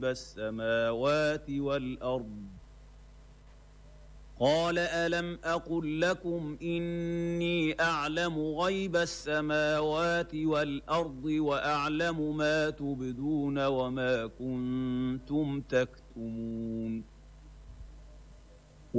السماوات والأرض قال ألم أقل لكم إني أعلم غيب السماوات والأرض وأعلم ما تبدون وما كنتم تكتمون